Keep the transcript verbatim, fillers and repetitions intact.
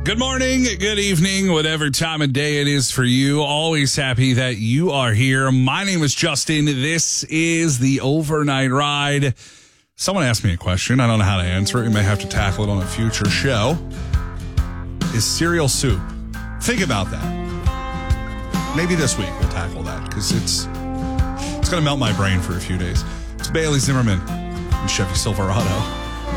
Good morning, good evening, whatever time of day it is for you. Always happy that you are here. My name is Justin. This is the Overnight Ride. Someone asked me a question. I don't know how to answer it. We may have to tackle it on a future show. Is cereal soup? Think about that. Maybe this week we'll tackle that because it's it's going to melt my brain for a few days. It's Bailey Zimmerman and Chevy Silverado.